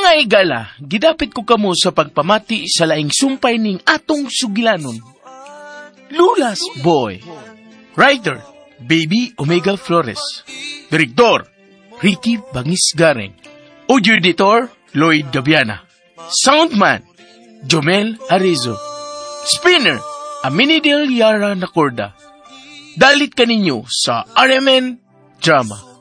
Mga igala, gidapit ko kamo sa pagpamati sa laing sumpay ning atong sugilanon. Lulas Boy. Writer, Baby Omega Flores. Direktor, Ricky Bangis Gareng. Audio editor, Lloyd Daviana. Soundman, Jomel Arizo. Spinner, Aminidel Yara Nacorda. Dalit kaninyo sa RMN Drama.